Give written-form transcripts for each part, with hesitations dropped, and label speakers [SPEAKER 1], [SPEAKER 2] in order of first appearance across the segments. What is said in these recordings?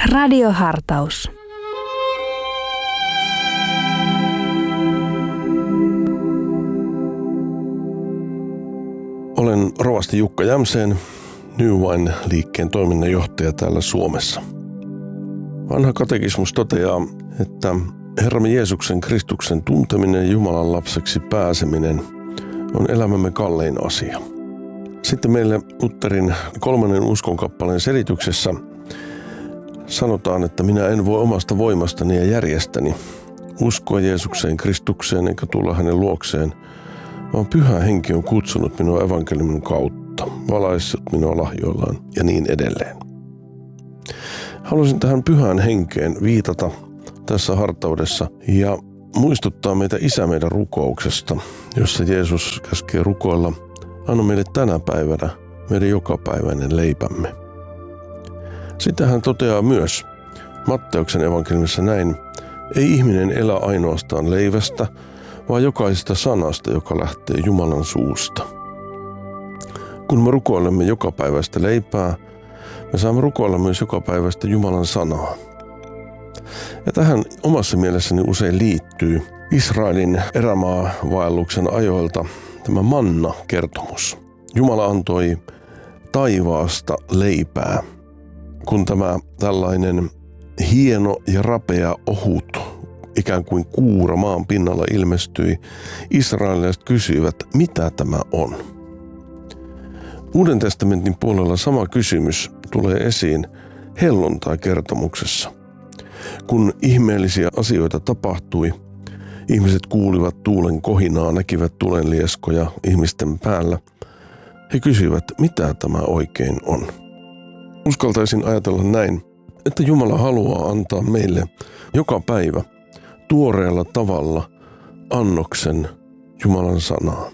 [SPEAKER 1] Radiohartaus.
[SPEAKER 2] Olen rovasti Jukka Jämseen, New Wine-liikkeen toiminnanjohtaja täällä Suomessa. Vanha katekismus toteaa, että Herramme Jeesuksen Kristuksen tunteminen ja Jumalan lapseksi pääseminen on elämämme kallein asia. Sitten meille Lutherin 3. uskonkappaleen selityksessä sanotaan, että minä en voi omasta voimastani ja järjestäni uskoa Jeesukseen Kristukseen eikä tulla hänen luokseen, vaan Pyhä Henki on kutsunut minua evankeliumin kautta, valaissut minua lahjoillaan ja niin edelleen. Haluaisin tähän Pyhään Henkeen viitata tässä hartaudessa ja muistuttaa meitä Isä meidän rukouksesta, jossa Jeesus käskee rukoilla: anna meille tänä päivänä meidän jokapäiväinen leipämme. Sitten hän toteaa myös Matteuksen evankeliumissa näin: ei ihminen elä ainoastaan leivästä, vaan jokaisesta sanasta, joka lähtee Jumalan suusta. Kun me rukoilemme jokapäiväistä leipää, me saamme rukoilla myös jokapäiväistä Jumalan sanaa. Ja tähän omassa mielessäni usein liittyy Israelin erämaavaelluksen ajoilta tämä manna-kertomus. Jumala antoi taivaasta leipää, kun tämä tällainen hieno ja rapea ohut, ikään kuin kuura maan pinnalla ilmestyi, israelilaiset kysyivät, mitä tämä on. Uuden testamentin puolella sama kysymys tulee esiin helluntai-kertomuksessa. Kun ihmeellisiä asioita tapahtui, ihmiset kuulivat tuulen kohinaa, näkivät tulenlieskoja ihmisten päällä. He kysyivät, mitä tämä oikein on. Uskaltaisin ajatella näin, että Jumala haluaa antaa meille joka päivä tuoreella tavalla annoksen Jumalan sanaa.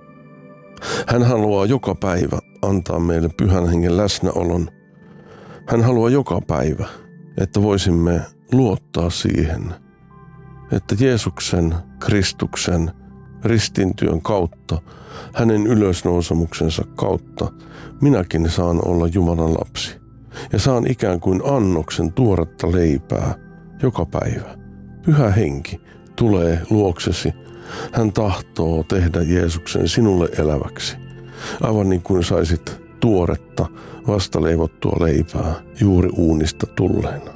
[SPEAKER 2] Hän haluaa joka päivä antaa meille Pyhän Hengen läsnäolon. Hän haluaa joka päivä, että voisimme luottaa siihen, että Jeesuksen, Kristuksen, ristintyön kautta, hänen ylösnousemuksensa kautta minäkin saan olla Jumalan lapsi. Ja saan ikään kuin annoksen tuoretta leipää joka päivä. Pyhä Henki tulee luoksesi. Hän tahtoo tehdä Jeesuksen sinulle eläväksi. Aivan niin kuin saisit tuoretta, vastaleivottua leipää juuri uunista tulleena.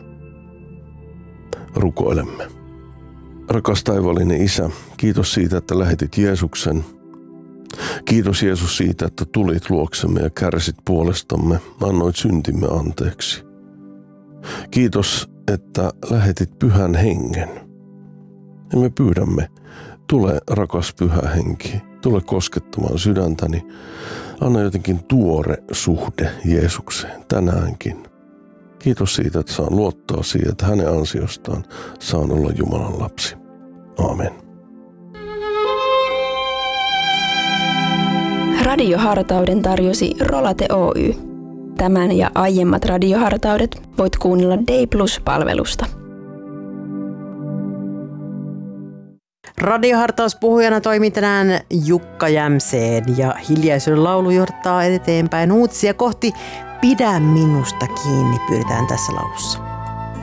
[SPEAKER 2] Rukoilemme. Rakas taivaallinen Isä, kiitos siitä, että lähetit Jeesuksen. Kiitos Jeesus siitä, että tulit luoksemme ja kärsit puolestamme, annoit syntimme anteeksi. Kiitos, että lähetit Pyhän Hengen. Ja me pyydämme, tule rakas Pyhä Henki, tule koskettamaan sydäntäni. Anna jotenkin tuore suhde Jeesukseen tänäänkin. Kiitos siitä, että saan luottaa siihen, että hänen ansiostaan saan olla Jumalan lapsi. Aamen.
[SPEAKER 1] Radiohartauden tarjosi Rolate Oy. Tämän ja aiemmat radiohartaudet voit kuunnella Day Plus-palvelusta.
[SPEAKER 3] Radiohartauspuhujana toimii tänään Jukka Jämseen ja Hiljaisuuden laulu johtaa eteenpäin uutisia kohti Pidä minusta kiinni pyydetään tässä laulussa.